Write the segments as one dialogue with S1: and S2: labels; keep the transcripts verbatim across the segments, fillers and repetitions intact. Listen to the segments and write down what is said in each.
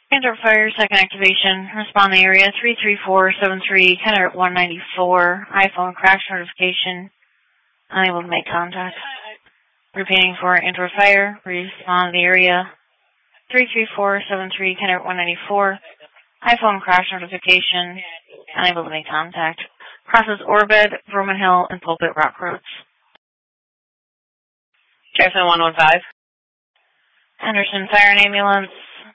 S1: Antwerp Fire, second activation. Respond to the area three three four seven three, Kenner at one ninety-four. iPhone crash notification. Unable to make contact. Repeating for Antwerp Fire. Respond to the area three three four seven three, Kenner at one ninety-four. iPhone crash notification. Unable to make contact. Crosses Orbit, Roman Hill, and Pulpit Rock Roads.
S2: Jackson one one five.
S1: Henderson Fire and Ambulance.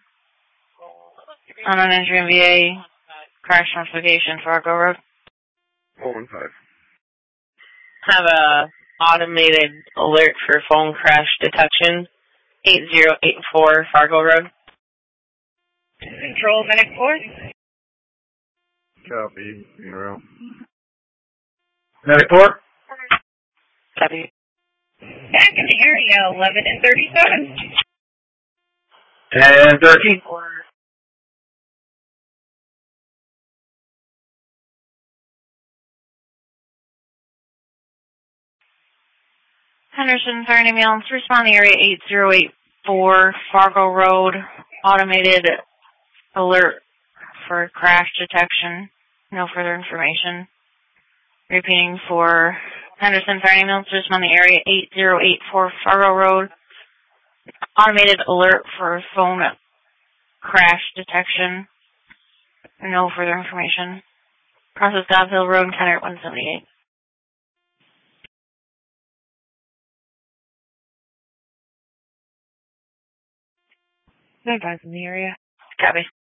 S1: Unknown entry in V A. Crash notification, Fargo Road.
S3: four one five.
S2: Have a automated alert for phone crash detection. eight zero eight four Fargo Road.
S4: Control, Medic four.
S3: Copy. Zero. Medic four.
S2: Copy.
S4: Back in the area, eleven and thirty-seven.
S3: And thirteen.
S1: Henderson Fire and Ambulance, respond to area eight zero eight four Fargo Road. Automated alert for crash detection. No further information. Repeating for Henderson Fire and Ambulance, respond to area eight zero eight four Fargo Road. Automated alert for phone crash detection. No further information. Crosses Dobbs Hill Road, Kenner at one seventy-eight. No advice in the area.
S2: Copy.